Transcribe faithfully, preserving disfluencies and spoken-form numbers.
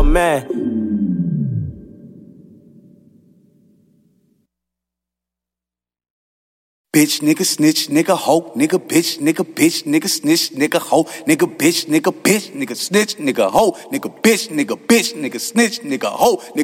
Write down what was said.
man. Bitch, nigga, snitch, nigga, hoe, nigga, bitch, nigga, bitch, nigga, snitch, nigga, hoe, nigga, bitch, nigga, bitch, nigga, snitch, nigga, hoe, nigga, bitch, nigga, bitch, nigga, snitch, nigga, hoe, nigga.